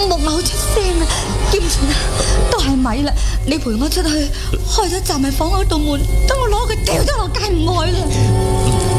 木偶出聲啊！兼算啊，都係咪啦？你陪我出去開咗站咪房嗰道門，等我攞佢掉咗落街唔愛啦！